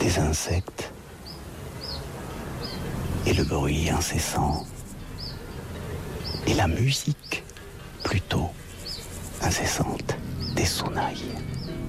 des insectes et le bruit incessant et la musique plutôt incessante des sonnailles.